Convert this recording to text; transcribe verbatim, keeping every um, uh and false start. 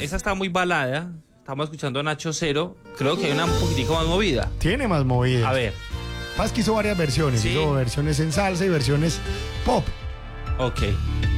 esa está muy balada. Estamos escuchando a Nacho Cero. Creo que hay una un poquitico más movida. Tiene más movidas. A ver. Paz que hizo varias versiones. Sí. Hizo versiones en salsa y versiones pop. Ok.